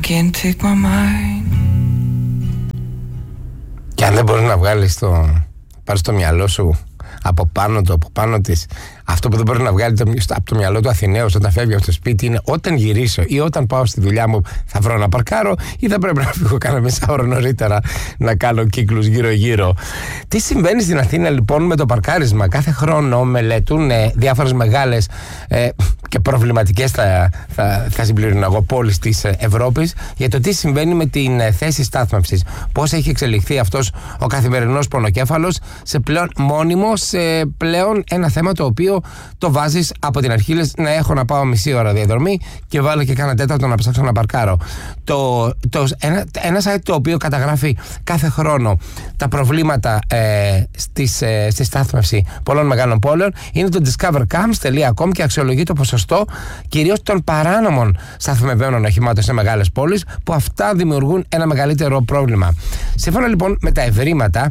can't take my mind. Και αν δεν μπορείς να βγάλεις πάρεις το μυαλό σου από πάνω της, αυτό που δεν μπορεί να βγάλει από το μυαλό του Αθηναίος όταν φεύγει από το σπίτι είναι όταν γυρίσω ή όταν πάω στη δουλειά μου θα βρω να παρκάρω ή θα πρέπει να φύγω κάνα μισάωρο νωρίτερα να κάνω κύκλους γύρω-γύρω. Τι συμβαίνει στην Αθήνα λοιπόν με το παρκάρισμα? Κάθε χρόνο μελετούν διάφορες μεγάλες και προβληματικές θα συμπληρώνω εγώ πόλεις της Ευρώπης για το τι συμβαίνει με την θέση στάθμευσης. Πώς έχει εξελιχθεί αυτός ο καθημερινός πονοκέφαλος σε πλέον μόνιμο, σε πλέον ένα θέμα το οποίο το βάζεις από την αρχή, λες να έχω να πάω μισή ώρα διαδρομή και βάλω και κάνα τέταρτο να ψάξω να παρκάρω. Ένα site το οποίο καταγράφει κάθε χρόνο τα προβλήματα στη στάθμευση πολλών μεγάλων πόλεων είναι το discovercams.com και αξιολογεί το ποσοστό κυρίως των παράνομων σταθμευμένων οχημάτων σε μεγάλες πόλεις που αυτά δημιουργούν ένα μεγαλύτερο πρόβλημα. Σύμφωνα λοιπόν με τα ευρήματα,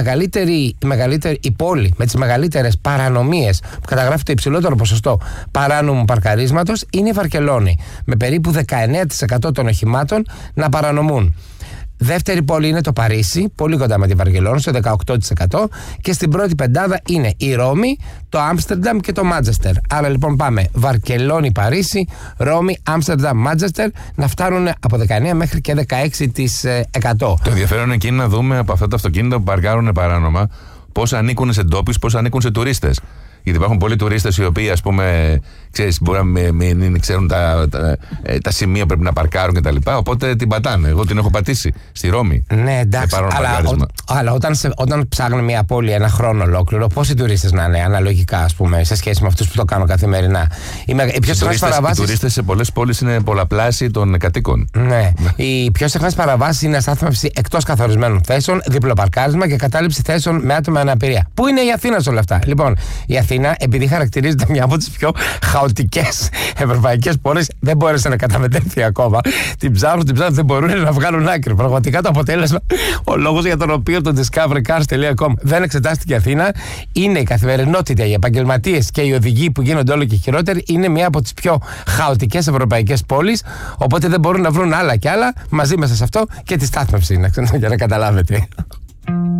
η πόλη με τις μεγαλύτερες παρανομίες που καταγράφει το υψηλότερο ποσοστό παράνομου παρκαρίσματος είναι η Βαρκελόνη, με περίπου 19% των οχημάτων να παρανομούν. Δεύτερη πόλη είναι το Παρίσι, πολύ κοντά με τη Βαρκελόνη, στο 18%, και στην πρώτη πεντάδα είναι η Ρώμη, το Άμστερνταμ και το Μάντσεστερ. Άρα λοιπόν πάμε Βαρκελόνη, Παρίσι, Ρώμη, Άμστερνταμ, Μάντσεστερ, να φτάνουν από 19 μέχρι και 16%. Το ενδιαφέρον εκεί είναι να δούμε από αυτά τα αυτοκίνητα που παρκάρουν παράνομα πώς ανήκουν σε ντόπιους, πώς ανήκουν σε τουρίστες. Γιατί υπάρχουν πολλοί τουρίστες οι οποίοι, ας πούμε, μπορεί να μην ξέρουν τα σημεία που πρέπει να παρκάρουν κτλ. Οπότε την πατάνε. Εγώ την έχω πατήσει στη Ρώμη. Ναι, εντάξει. Αλλά όταν ψάχνουν μια πόλη ένα χρόνο ολόκληρο, πόσοι τουρίστες να είναι αναλογικά, ας πούμε, σε σχέση με αυτούς που το κάνουν καθημερινά? Οι τουρίστες σε πολλές πόλεις είναι πολλαπλάσιοι των κατοίκων. Ναι. Οι πιο συχνές παραβάσεις είναι αστάθμευση εκτός καθορισμένων θέσεων, διπλοπαρκάρισμα και κατάληψη θέσεων με άτομα με αναπηρία. Πού είναι η Αθήνα σε όλα αυτά? Λοιπόν, η Αθήνα, επειδή χαρακτηρίζεται μια από τις πιο χαοτικές ευρωπαϊκές πόλεις, δεν μπόρεσε να καταμετρηθεί ακόμα. Την ψάχνουν, δεν μπορούν να βγάλουν άκρη. Πραγματικά το αποτέλεσμα, ο λόγος για τον οποίο το discovercars.com δεν εξετάστηκε η Αθήνα, είναι η καθημερινότητα, οι επαγγελματίες και οι οδηγοί που γίνονται όλο και χειρότεροι. Είναι μια από τις πιο χαοτικές ευρωπαϊκές πόλεις. Οπότε δεν μπορούν να βρουν άλλα και άλλα μαζί μέσα σε αυτό και τη στάθμευση, για να καταλάβετε.